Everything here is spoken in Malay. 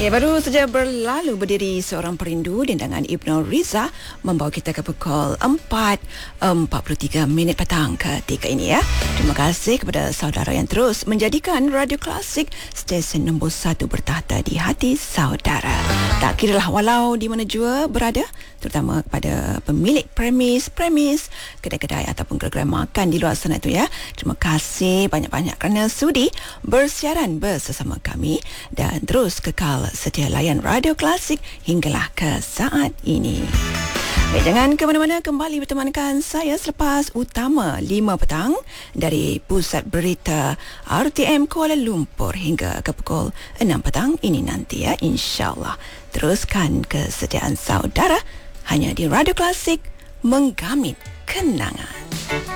Ya, baru saja berlalu berdiri seorang perindu dendangan Ibnu Riza membawa kita ke pukul 4.43 petang ketika ini ya. Terima kasih kepada saudara yang terus menjadikan Radio Klasik stesen nombor 1 bertahta di hati saudara. Tak kiralah walau di mana jua berada, terutama kepada pemilik premis, kedai-kedai ataupun gerai-gerai makan di luar sana tu ya. Terima kasih banyak-banyak kerana sudi bersiaran bersama kami dan terus kekal setia layan Radio Klasik hinggalah ke saat ini. Baik, jangan ke mana-mana, kembali bertemankan saya selepas utama 5 petang dari Pusat Berita RTM Kuala Lumpur hingga ke pukul 6 petang ini nanti ya, insyaAllah. Teruskan kesetiaan saudara hanya di Radio Klasik, menggamit kenangan.